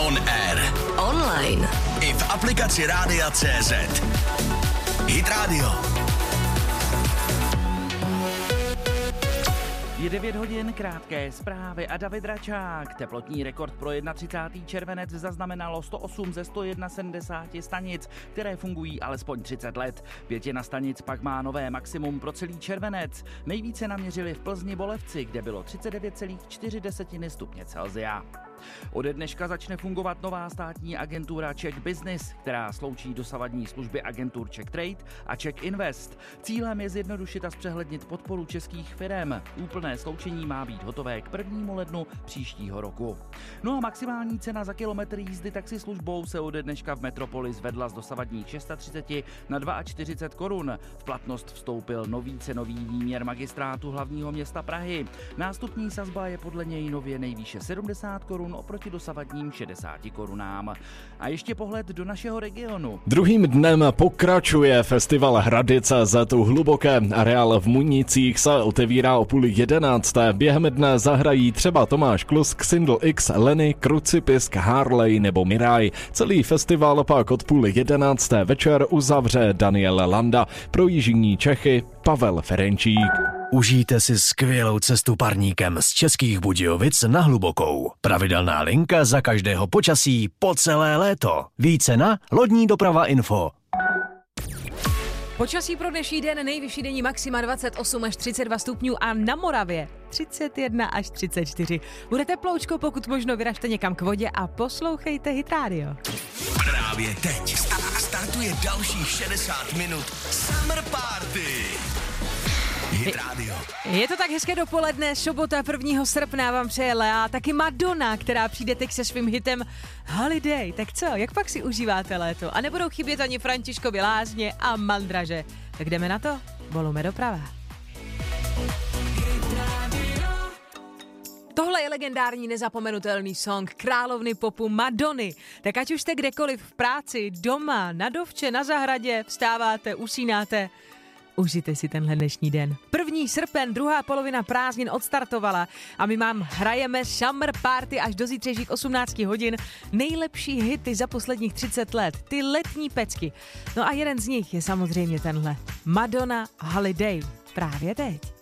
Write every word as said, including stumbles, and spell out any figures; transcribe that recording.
On air. Online. I v aplikaci Rádia tečka cé zet. Hit Radio. Je devět hodin, krátké zprávy a David Račák. Teplotní rekord pro třicátého prvního červenec zaznamenalo sto osm ze sto sedmdesát jedna stanic, které fungují alespoň třicet let. Pětina stanic pak má nové maximum pro celý červenec. Nejvíce naměřili v Plzni Bolevci, kde bylo třicet devět celá čtyři stupně Celsia. Ode dneška začne fungovat nová státní agentura Czech Business, která sloučí dosavadní služby agentur Czech Trade a Czech Invest. Cílem je zjednodušit a zpřehlednit podporu českých firem. Úplné sloučení má být hotové k prvnímu lednu příštího roku. No a maximální cena za kilometr jízdy taxislužbou se ode dneška v metropoli zvedla z dosavadních třicet šest na čtyřicet dva korun. V platnost vstoupil nový cenový výměr magistrátu hlavního města Prahy. Nástupní sazba je podle něj nově nejvýše sedmdesát korun oproti dosavadním šedesáti korunám. A ještě pohled do našeho regionu. Druhým dnem pokračuje festival Hrady tečka cé zet u Hluboké. Areál v Municích se otevírá o půl jedenácté. Během dne zahrají třeba Tomáš Klus, Xindl X, Lenny, Krucipisk, Harley nebo Miraj. Celý festival pak od půl jedenácté večer uzavře Daniel Landa. Pro jižní Čechy Pavel Ferenčík. Užijte si skvělou cestu parníkem z Českých Budějovic na Hlubokou. Pravidelná linka za každého počasí po celé léto. Více na lodní doprava info. Počasí pro dnešní den, nejvyšší denní maxima dvacet osm až třicet dva stupňů a na Moravě třicet jedna až třicet čtyři. Bude teploučko, pokud možno vyražte někam k vodě a poslouchejte Hit Radio. Právě teď startuje dalších šedesát minut Summer Party. Hit Radio. Je to tak hezké dopoledne, sobota prvního srpna vám přeje Lea, taky Madonna, která přijde teď se svým hitem Holiday. Tak co, jak pak si užíváte léto? A nebudou chybět ani Františkovi lázně a mandraže. Tak jdeme na to? Volume doprava. Tohle je legendární nezapomenutelný song královny popu Madony. Tak ať už jste kdekoliv v práci, doma, na dovče, na zahradě, vstáváte, usínáte, užijte si tenhle dnešní den. První srpen, druhá polovina prázdnin odstartovala a my vám hrajeme Summer Party až do zítřejších osmnáct hodin. Nejlepší hity za posledních třicet let, ty letní pecky. No a jeden z nich je samozřejmě tenhle. Madonna Holiday. Právě teď.